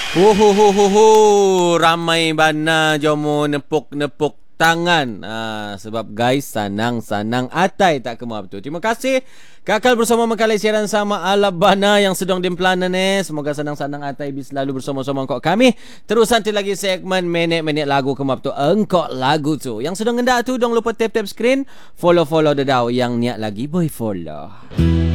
Ramai bana jomo nepuk-nepuk tangan. Sebab guys, sanang-sanang atai tak kemau betul. Terima kasih. Kakal bersama mengkalai siaran sama ala bana yang sedang dimplanan Semoga sanang-sanang atai bisa selalu bersama-sama engkau kami. Terus nanti lagi segmen minit-minit lagu kemau betul. Engkau lagu tu. Yang sedang ngendak tu, don't lupa tap-tap screen. Follow-follow dedau. Yang niat lagi boy follow.